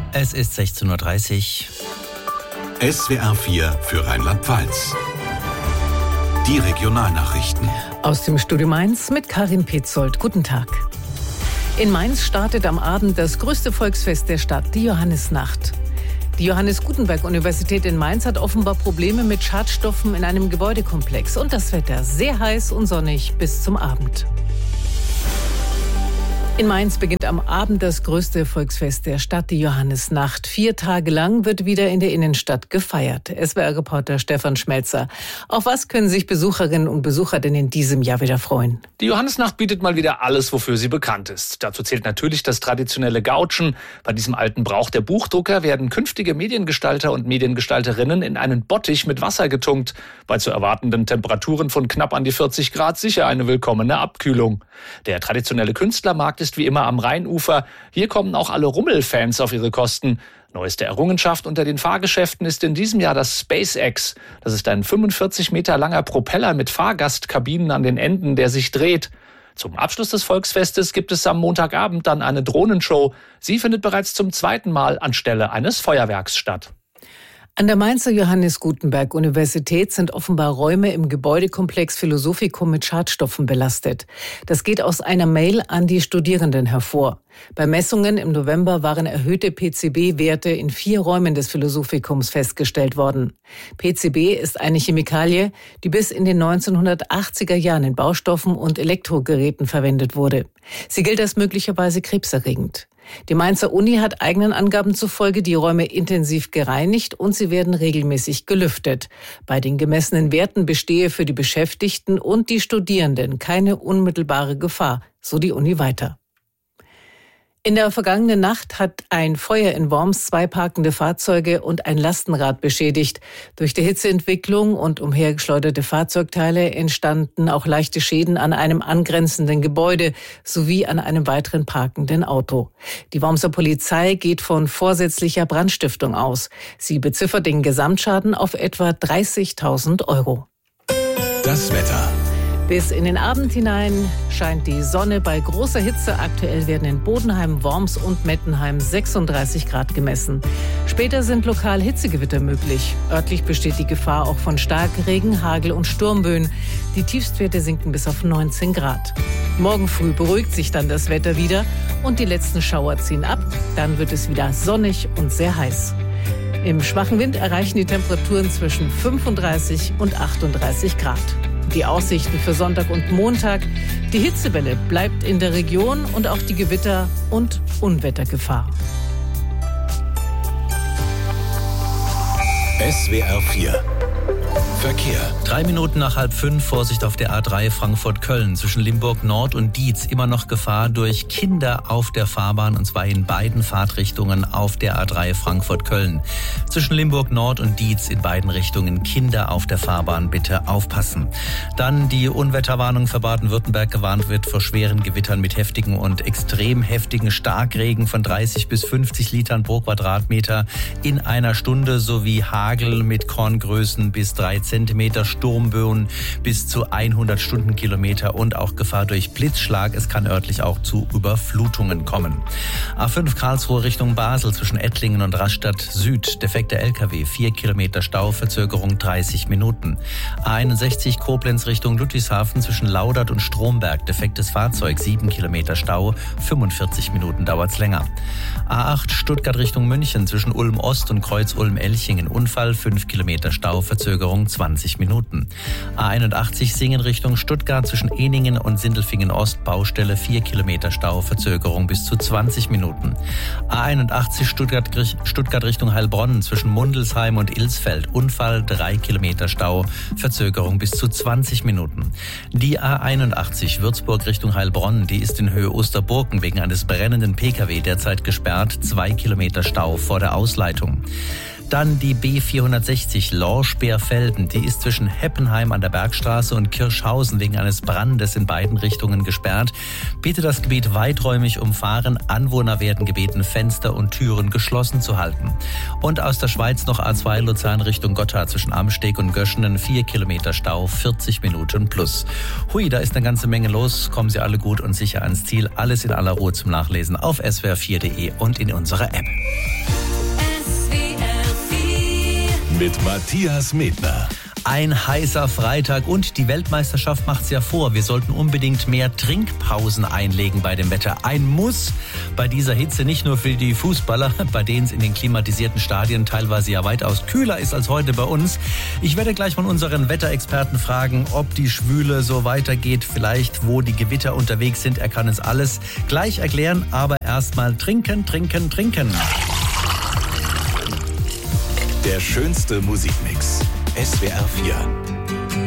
Es ist 16:30 Uhr. SWR 4 für Rheinland-Pfalz. Die Regionalnachrichten. Aus dem Studio Mainz mit Karin Petzold. Guten Tag. In Mainz startet am Abend das größte Volksfest der Stadt, die Johannisnacht. Die Johannes-Gutenberg-Universität in Mainz hat offenbar Probleme mit Schadstoffen in einem Gebäudekomplex. Und das Wetter sehr heiß und sonnig bis zum Abend. In Mainz beginnt am Abend das größte Volksfest der Stadt, die Johannisnacht. 4 Tage lang wird wieder in der Innenstadt gefeiert. SWR-Reporter Stefan Schmelzer. Auf was können sich Besucherinnen und Besucher denn in diesem Jahr wieder freuen? Die Johannisnacht bietet mal wieder alles, wofür sie bekannt ist. Dazu zählt natürlich das traditionelle Gautschen. Bei diesem alten Brauch der Buchdrucker werden künftige Mediengestalter und Mediengestalterinnen in einen Bottich mit Wasser getunkt. Bei zu erwartenden Temperaturen von knapp an die 40 Grad sicher eine willkommene Abkühlung. Der traditionelle Künstlermarkt ist wie immer am Rheinufer. Hier kommen auch alle Rummelfans auf ihre Kosten. Neueste Errungenschaft unter den Fahrgeschäften ist in diesem Jahr das SpaceX. Das ist ein 45 Meter langer Propeller mit Fahrgastkabinen an den Enden, der sich dreht. Zum Abschluss des Volksfestes gibt es am Montagabend dann eine Drohnenshow. Sie findet bereits zum 2. Mal anstelle eines Feuerwerks statt. An der Mainzer Johannes-Gutenberg-Universität sind offenbar Räume im Gebäudekomplex Philosophikum mit Schadstoffen belastet. Das geht aus einer Mail an die Studierenden hervor. Bei Messungen im November waren erhöhte PCB-Werte in 4 Räumen des Philosophikum festgestellt worden. PCB ist eine Chemikalie, die bis in den 1980er Jahren in Baustoffen und Elektrogeräten verwendet wurde. Sie gilt als möglicherweise krebserregend. Die Mainzer Uni hat eigenen Angaben zufolge die Räume intensiv gereinigt und sie werden regelmäßig gelüftet. Bei den gemessenen Werten bestehe für die Beschäftigten und die Studierenden keine unmittelbare Gefahr, so die Uni weiter. In der vergangenen Nacht hat ein Feuer in Worms 2 parkende Fahrzeuge und ein Lastenrad beschädigt. Durch die Hitzeentwicklung und umhergeschleuderte Fahrzeugteile entstanden auch leichte Schäden an einem angrenzenden Gebäude sowie an einem weiteren parkenden Auto. Die Wormser Polizei geht von vorsätzlicher Brandstiftung aus. Sie beziffert den Gesamtschaden auf etwa 30.000 €. Das Wetter. Bis in den Abend hinein scheint die Sonne bei großer Hitze. Aktuell werden in Bodenheim, Worms und Mettenheim 36 Grad gemessen. Später sind lokal Hitzegewitter möglich. Örtlich besteht die Gefahr auch von Starkregen, Hagel und Sturmböen. Die Tiefstwerte sinken bis auf 19 Grad. Morgen früh beruhigt sich dann das Wetter wieder und die letzten Schauer ziehen ab. Dann wird es wieder sonnig und sehr heiß. Im schwachen Wind erreichen die Temperaturen zwischen 35 und 38 Grad. Die Aussichten für Sonntag und Montag. Die Hitzewelle bleibt in der Region und auch die Gewitter- und Unwettergefahr. SWR 4 Verkehr. 3 Minuten nach 4:30, Vorsicht auf der A3 Frankfurt-Köln. Zwischen Limburg Nord und Dietz immer noch Gefahr durch Kinder auf der Fahrbahn, und zwar in beiden Fahrtrichtungen auf der A3 Frankfurt-Köln. Zwischen Limburg Nord und Dietz in beiden Richtungen Kinder auf der Fahrbahn, bitte aufpassen. Dann die Unwetterwarnung für Baden-Württemberg. Gewarnt wird vor schweren Gewittern mit heftigen und extrem heftigen Starkregen von 30 bis 50 Litern pro Quadratmeter in einer Stunde sowie Hagel mit Korngrößen bis 3 Zentimeter, Sturmböen bis zu 100 Stundenkilometer und auch Gefahr durch Blitzschlag. Es kann örtlich auch zu Überflutungen kommen. A5 Karlsruhe Richtung Basel zwischen Ettlingen und Rastatt Süd. Defekter LKW, 4 Kilometer Stau, Verzögerung 30 Minuten. A61 Koblenz Richtung Ludwigshafen zwischen Laudert und Stromberg. Defektes Fahrzeug, 7 Kilometer Stau, 45 Minuten dauert's länger. A8 Stuttgart Richtung München zwischen Ulm Ost und Kreuz Ulm-Elchingen. Unfall, 5 Kilometer Stau, Verzögerung 20 Minuten. A81 Singen Richtung Stuttgart zwischen Eningen und Sindelfingen Ost. Baustelle, 4 Kilometer Stau, Verzögerung bis zu 20 Minuten. A81 Stuttgart Richtung Heilbronn zwischen Mundelsheim und Ilsfeld. Unfall, 3 Kilometer Stau, Verzögerung bis zu 20 Minuten. Die A81 Würzburg Richtung Heilbronn, die ist in Höhe Osterburken wegen eines brennenden Pkw derzeit gesperrt. 2 Kilometer Stau vor der Ausleitung. Dann die B460 Lorsch-Beerfelden. Die ist zwischen Heppenheim an der Bergstraße und Kirschhausen wegen eines Brandes in beiden Richtungen gesperrt. Bitte das Gebiet weiträumig umfahren. Anwohner werden gebeten, Fenster und Türen geschlossen zu halten. Und aus der Schweiz noch A2 Luzern Richtung Gotthard zwischen Amsteg und Göschenen. 4 Kilometer Stau, 40 Minuten plus. Hui, da ist eine ganze Menge los. Kommen Sie alle gut und sicher ans Ziel. Alles in aller Ruhe zum Nachlesen auf swr4.de und in unserer App. mit Matthias Medner. Ein heißer Freitag und die Weltmeisterschaft macht's ja vor. Wir sollten unbedingt mehr Trinkpausen einlegen bei dem Wetter. Ein Muss bei dieser Hitze, nicht nur für die Fußballer, bei denen es in den klimatisierten Stadien teilweise ja weitaus kühler ist als heute bei uns. Ich werde gleich von unseren Wetterexperten fragen, ob die Schwüle so weitergeht, vielleicht wo die Gewitter unterwegs sind. Er kann uns alles gleich erklären, aber erstmal trinken. Der schönste Musikmix. SWR 4